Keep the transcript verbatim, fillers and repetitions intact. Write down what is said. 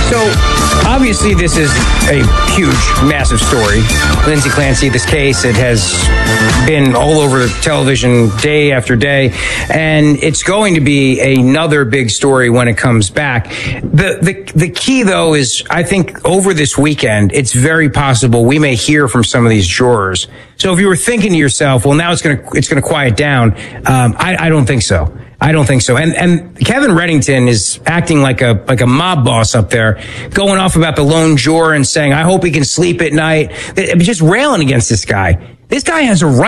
So, obviously, this is a huge, massive story. Lindsay Clancy, this case, it has been all over television day after day, and it's going to be another big story when it comes back. The, the, the key, though, is I think over this weekend, it's very possible we may hear from some of these jurors. So if you were thinking to yourself, well, now it's going to, it's going to quiet down, um, I, I don't think so. I don't think so. And and Kevin Reddington is acting like a like a mob boss up there, going off about the lone juror and saying, I hope he can sleep at night. Just railing against this guy. This guy has a right